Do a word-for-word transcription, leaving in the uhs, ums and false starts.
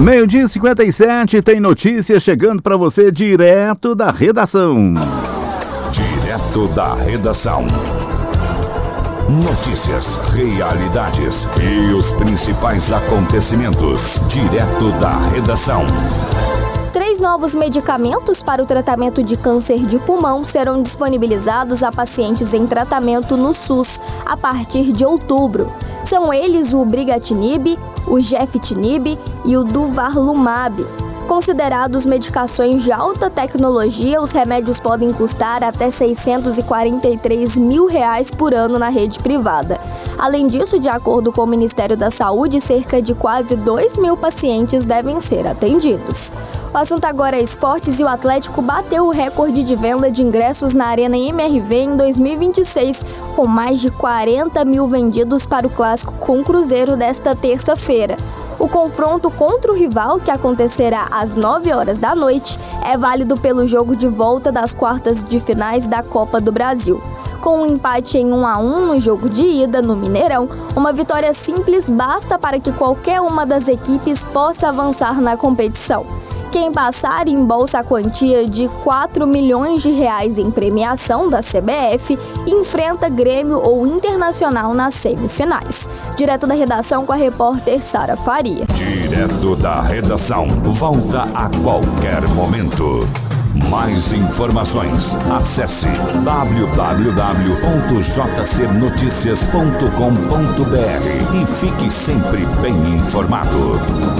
Meio-dia e cinquenta e sete, tem notícia chegando para você direto da redação. Direto da redação. Notícias, realidades e os principais acontecimentos. Direto da redação. Três novos medicamentos para o tratamento de câncer de pulmão serão disponibilizados a pacientes em tratamento no SUS a partir de outubro. São eles o Brigatinib, o Gefitinib e o Durvalumab. Considerados medicações de alta tecnologia, os remédios podem custar até seiscentos e quarenta e três mil reais por ano na rede privada. Além disso, de acordo com o Ministério da Saúde, cerca de quase dois mil pacientes devem ser atendidos. O assunto agora é esportes e o Atlético bateu o recorde de venda de ingressos na Arena M R V em dois mil e vinte e seis, com mais de quarenta mil vendidos para o clássico com o Cruzeiro desta terça-feira. O confronto contra o rival, que acontecerá às nove horas da noite, é válido pelo jogo de volta das quartas de finais da Copa do Brasil. Com um empate em um a um no jogo de ida no Mineirão, uma vitória simples basta para que qualquer uma das equipes possa avançar na competição. Quem passar embolsa a quantia de quatro milhões de reais em premiação da C B F e enfrenta Grêmio ou Internacional nas semifinais. Direto da redação com a repórter Sara Faria. Direto da redação. Volta a qualquer momento. Mais informações, acesse w w w ponto j c noticias ponto com ponto b r e fique sempre bem informado.